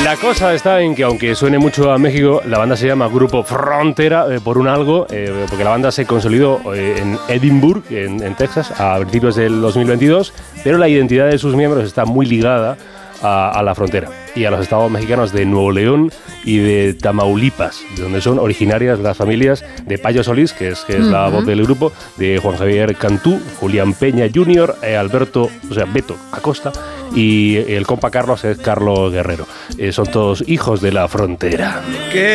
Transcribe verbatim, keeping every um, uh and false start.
La cosa está en que, aunque suene mucho a México, la banda se llama Grupo Frontera eh, por un algo, eh, porque la banda se consolidó eh, en Edinburgh, en, en Texas, a principios del dos mil veintidós, pero la identidad de sus miembros está muy ligada a, a la frontera y a los estados mexicanos de Nuevo León y de Tamaulipas, de donde son originarias las familias de Payo Solís, que es, que es uh-huh. la voz del grupo, de Juan Javier Cantú, Julián Peña junior, eh, Alberto, o sea, Beto Acosta, y el compa Carlos es Carlos Guerrero. Eh, son todos hijos de la frontera. ¿Qué?